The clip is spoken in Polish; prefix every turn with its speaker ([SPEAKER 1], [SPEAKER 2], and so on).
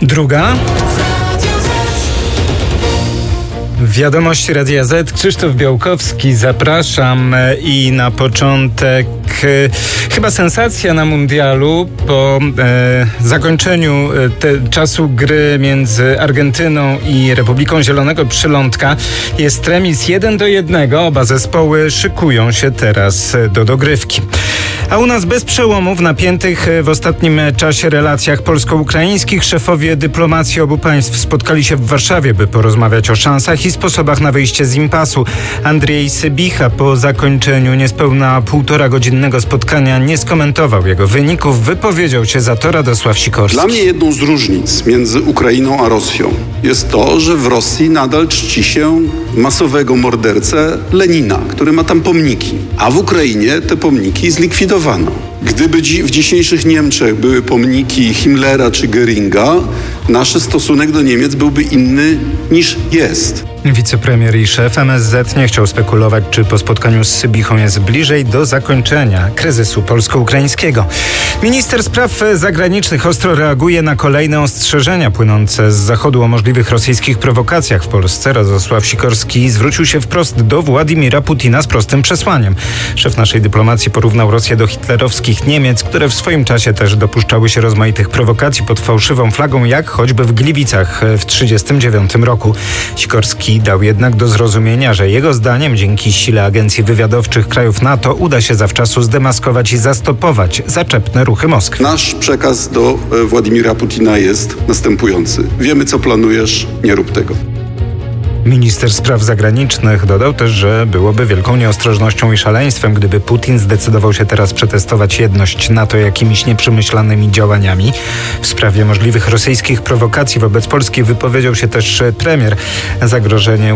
[SPEAKER 1] Druga. Wiadomości Radia Z. Krzysztof Białkowski, zapraszam. I na początek chyba sensacja na mundialu po zakończeniu czasu gry między Argentyną i Republiką Zielonego Przylądka jest remis 1-1. Oba zespoły szykują się teraz do dogrywki. A u nas bez przełomów, napiętych w ostatnim czasie relacjach polsko-ukraińskich, szefowie dyplomacji obu państw spotkali się w Warszawie, by porozmawiać o szansach i sposobach na wyjście z impasu. Andrzej Sybicha po zakończeniu niespełna 1,5-godzinnego spotkania nie skomentował jego wyników. Wypowiedział się za to Radosław Sikorski.
[SPEAKER 2] Dla mnie jedną z różnic między Ukrainą a Rosją jest to, że w Rosji nadal czci się masowego mordercę Lenina, który ma tam pomniki, a w Ukrainie te pomniki zlikwidowano. Gdyby w dzisiejszych Niemczech były pomniki Himmlera czy Göringa, nasz stosunek do Niemiec byłby inny niż jest.
[SPEAKER 1] Wicepremier i szef MSZ nie chciał spekulować, czy po spotkaniu z Sybichą jest bliżej do zakończenia kryzysu polsko-ukraińskiego. Minister spraw zagranicznych ostro reaguje na kolejne ostrzeżenia płynące z Zachodu o możliwych rosyjskich prowokacjach w Polsce. Radosław Sikorski zwrócił się wprost do Władimira Putina z prostym przesłaniem. Szef naszej dyplomacji porównał Rosję do hitlerowskich Niemiec, które w swoim czasie też dopuszczały się rozmaitych prowokacji pod fałszywą flagą, jak choćby w Gliwicach w 1939 roku. Sikorski dał jednak do zrozumienia, że jego zdaniem dzięki sile agencji wywiadowczych krajów NATO uda się zawczasu zdemaskować i zastopować zaczepne ruchy Moskwy.
[SPEAKER 2] Nasz przekaz do Władimira Putina jest następujący. Wiemy, co planujesz, nie rób tego.
[SPEAKER 1] Minister spraw zagranicznych dodał też, że byłoby wielką nieostrożnością i szaleństwem, gdyby Putin zdecydował się teraz przetestować jedność NATO jakimiś nieprzemyślanymi działaniami. W sprawie możliwych rosyjskich prowokacji wobec Polski wypowiedział się też premier. Zagrożenie